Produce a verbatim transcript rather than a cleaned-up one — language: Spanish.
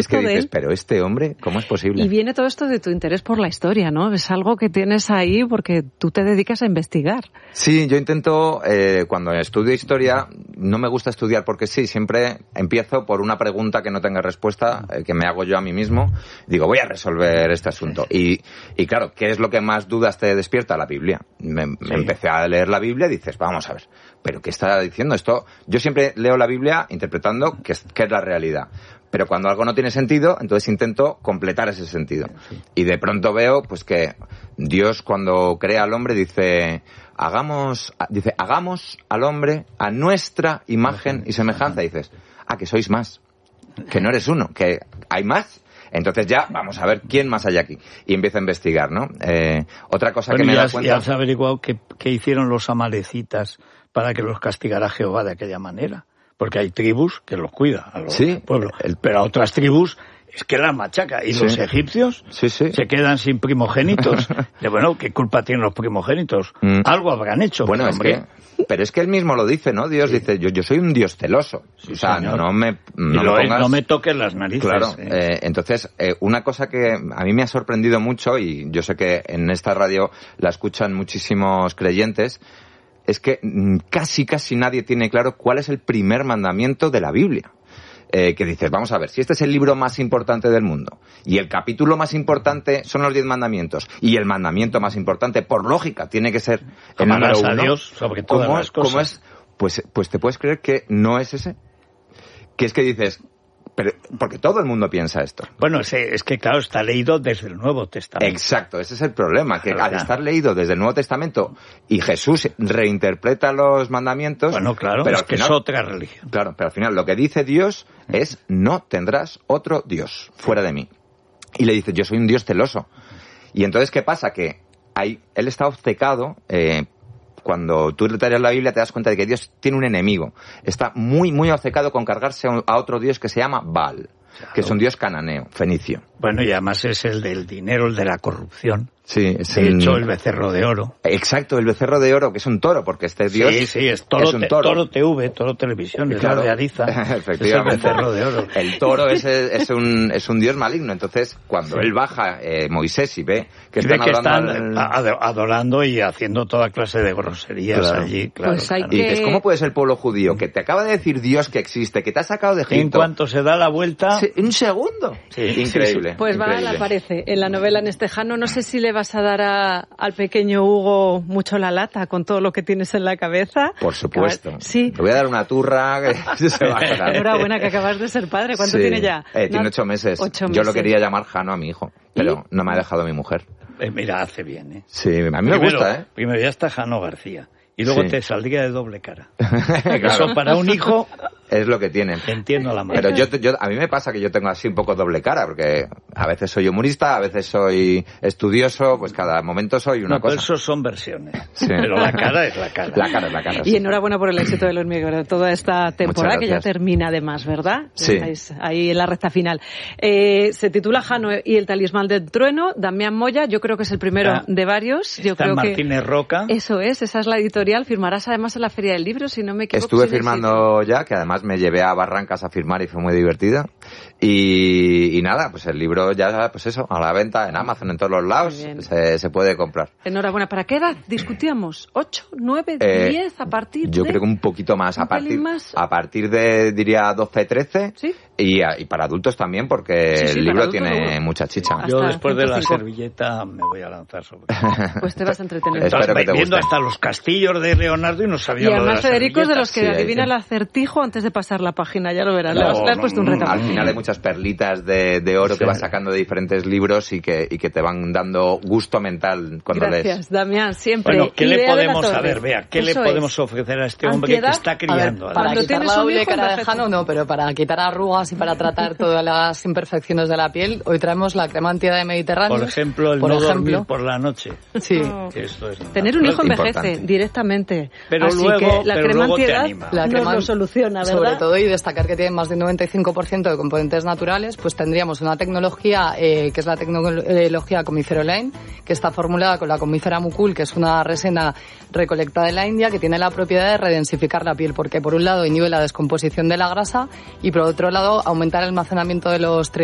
esto es que de dices, él. pero este hombre, ¿cómo es posible? Y viene todo esto de tu interés por la historia, ¿no? Es algo que tienes ahí porque tú te dedicas a investigar. Sí, yo intento, eh, cuando estudio historia, no me gusta estudiar porque sí, siempre empiezo por una pregunta que no tenga respuesta, eh, que me hago yo a mí mismo. Digo, voy a resolver este asunto. Y, y claro, ¿qué es lo que más dudas te despierta? La Biblia. Me, me Sí. empecé a leer la Biblia y dices, vamos a ver, ¿pero qué está diciendo esto? Yo siempre leo la Biblia interpretando qué es, qué es la realidad. Pero cuando algo no tiene sentido, entonces intento completar ese sentido. Y de pronto veo, pues, que Dios cuando crea al hombre dice, hagamos, dice, hagamos al hombre a nuestra imagen y semejanza. Y dices, ah, que sois más, que no eres uno, que hay más. Entonces ya, vamos a ver quién más hay aquí. Y empiezo a investigar, ¿no? Eh, otra cosa bueno, que me ya da has, cuenta... ya has averiguado qué, qué hicieron los amalecitas para que los castigara Jehová de aquella manera. Porque hay tribus que los cuida a los Sí, pueblos, el- pero a otras tribus es que las machaca. Y Sí. los egipcios Sí, sí. se quedan sin primogénitos. De, bueno, ¿qué culpa tienen los primogénitos? Mm. Algo habrán hecho. Bueno, pero, es hombre, que... Pero es que él mismo lo dice, ¿no? Dios dice, yo, yo soy un Dios celoso. Sí, o sea, señor. no me, y no lo me es, pongas... no me toques las narices. Claro, eh. eh, entonces, eh, una cosa que a mí me ha sorprendido mucho, y yo sé que en esta radio la escuchan muchísimos creyentes, es que mm, casi, casi nadie tiene claro cuál es el primer mandamiento de la Biblia. Eh, que dices, vamos a ver, si este es el libro más importante del mundo, y el capítulo más importante son los diez mandamientos, y el mandamiento más importante, por lógica, tiene que ser el número Amarás a uno, Dios sobre todas ¿cómo, las cómo cosas. es? Pues, pues te puedes creer que no es ese. Que es que dices, pero, porque todo el mundo piensa esto. Bueno, es, es que claro, está leído desde el Nuevo Testamento. Exacto, ese es el problema, que Claro, al claro. estar leído desde el Nuevo Testamento y Jesús reinterpreta los mandamientos... Bueno, claro, pero es al que final, es otra religión. Claro, pero al final lo que dice Dios es, no tendrás otro Dios fuera de mí. Y le dice, yo soy un Dios celoso. Y entonces, ¿qué pasa? Que hay, él está obcecado... Eh, cuando tú lees la Biblia te das cuenta de que Dios tiene un enemigo. Está muy, muy obcecado con cargarse a otro Dios que se llama Baal, Claro. que es un Dios cananeo, fenicio. Bueno, y además es el del dinero, el de la corrupción. Sí, es De el- hecho, el becerro de oro. Exacto, el becerro de oro, que es un toro, porque este Dios sí, sí, es Toro, es un te- toro. Toro T V, Toro Televisión, es Claro. la de Ariza. Es el Efectivamente. becerro de oro. El toro es, es, un, es un dios maligno. Entonces, cuando Sí. él baja, eh, Moisés, y ve que Y ve están que adorando están al- ado- adorando y haciendo toda clase de groserías Claro. allí. Claro, Pues hay claro. Y que- dices, ¿cómo puede ser el pueblo judío que te acaba de decir Dios que existe, que te ha sacado de En Egipto? cuanto se da la vuelta... Sí, un segundo. Sí, Increíble. Pues Baal increíble. aparece en la novela en Estejano. No sé si le vas a dar a- al pequeño Hugo mucho la lata con todo lo que tienes en la cabeza. Por supuesto. Sí. Le voy a dar una turra que se va a quedar. Enhorabuena que acabas de ser padre. ¿Cuánto Sí. tiene ya? Eh, tiene No, ocho meses. ocho Yo lo meses. quería llamar Jano a mi hijo, pero no me ha dejado mi mujer. Eh, mira, hace bien, ¿eh? Sí, a mí me Primero- gusta, ¿eh? Primero ya está Jano García. Y luego Sí. te saldría de doble cara. Claro. Eso para un hijo, Es lo que tienen. entiendo la madre. Pero yo, yo, a mí me pasa que yo tengo así un poco doble cara, porque a veces soy humorista, a veces soy estudioso, pues cada momento soy una No, pero cosa. eso son versiones. Sí. Pero la cara es la cara. La cara es la cara. Y sí. enhorabuena por el éxito del hormiguero, toda esta temporada que ya gracias. termina además, ¿verdad? Sí. Estáis ahí en la recta final. Eh, se titula Jano y el talismán del trueno. Damián Moya, yo creo que es el primero Está- de varios. Yo Está creo Martínez que Roca. eso es, esa es la editorial. Firmarás además en la Feria del Libro, si no me equivoco. Estuve sin éxito. firmando ya, que además me llevé a Barrancas a firmar y fue muy divertido. Y, y nada, pues el libro ya, pues eso, a la venta en Amazon, en todos los lados, Muy bien. se, se puede comprar. Enhorabuena. ¿Para qué edad discutíamos? ¿Ocho, nueve, Eh, diez? ¿A partir Yo de...? creo que un poquito más, ¿Un a partir, pelín más? a partir de, diría, doce, trece. ¿Sí? Y, a- y para adultos también, porque Sí, sí, el para libro adultos tiene seguro. mucha chicha. Hasta Yo después de la ciento cinco. servilleta me voy a lanzar sobre. Pues te vas a entretener. Espero Estás que te viendo guste. hasta los castillos de Leonardo y no sabía Y lo de además las Federico es de los que Sí, hay adivina que- el acertijo antes de pasar la página, ya lo verás. No, le has, le has no, puesto un no, reto. Al final hay muchas perlitas de, de oro Sí. que vas sacando de diferentes libros y que, y que te van dando gusto mental cuando lees. Gracias, Damián, siempre. Bueno, ¿qué le Idea de la podemos Torre. saber, Bea? ¿Qué le Eso podemos es. ofrecer a este hombre que Antiedad, está A ver, criando? para Cuando quitar tienes la un doble hijo, cara de envejece. Jano, no, pero para quitar arrugas y para tratar todas las imperfecciones de la piel, hoy traemos la crema antiedad de Mediterráneo. Por ejemplo, el por no ejemplo. dormir por la noche. Sí. No. Que esto es Tener un hijo Importante. envejece directamente. Pero Así luego- que la pero crema luego te antiedad anima. La nos crema lo soluciona, ¿verdad? Sobre todo, y destacar que tiene más del noventa y cinco por ciento de componentes naturales, pues tendríamos una tecnología eh, que es la tecnología Comifero Line, que está formulada con la Comífera mucul, que es una resina recolectada en la India, que tiene la propiedad de redensificar la piel, porque por un lado inhibe la descomposición de la grasa y por otro lado aumenta el almacenamiento de los